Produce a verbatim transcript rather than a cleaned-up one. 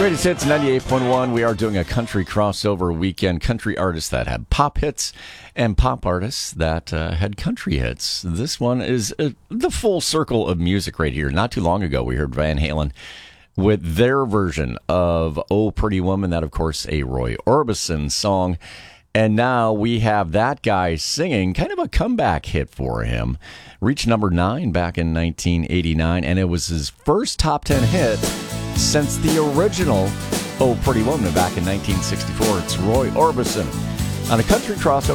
Greatest Hits ninety-eight point one. We are doing a country crossover weekend. Country artists that had pop hits and pop artists that uh, had country hits. This one is uh, the full circle of music right here. Not too long ago, we heard Van Halen with their version of Oh Pretty Woman. That, of course, a Roy Orbison song. And now we have that guy singing kind of a comeback hit for him. Reached number nine back in nineteen eighty-nine, and it was his first top ten hit since the original Oh Pretty Woman back in nineteen sixty-four. It's Roy Orbison on a country crossover.